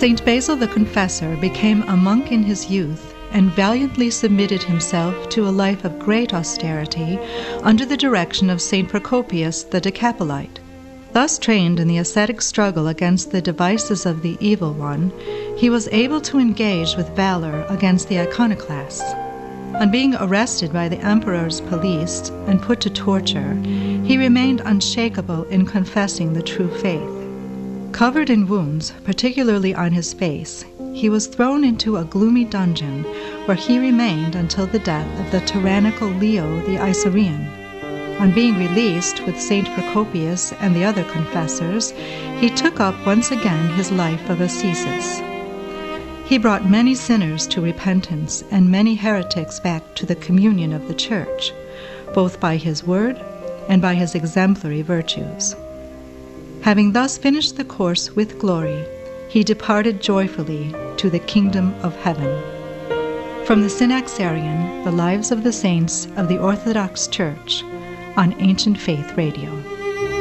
Saint Basil the Confessor became a monk in his youth and valiantly submitted himself to a life of great austerity under the direction of Saint Procopius the Decapolite. Thus trained in the ascetic struggle against the devices of the evil one, he was able to engage with valor against the iconoclasts. On being arrested by the emperor's police and put to torture, he remained unshakable in confessing the true faith. Covered in wounds, particularly on his face, he was thrown into a gloomy dungeon where he remained until the death of the tyrannical Leo the Isaurian. On being released with Saint Procopius and the other confessors, he took up once again his life of ascesis. He brought many sinners to repentance and many heretics back to the communion of the Church, both by his word and by his exemplary virtues. Having thus finished the course with glory, he departed joyfully to the kingdom of heaven. From the Synaxarion, The Lives of the Saints of the Orthodox Church, on Ancient Faith Radio.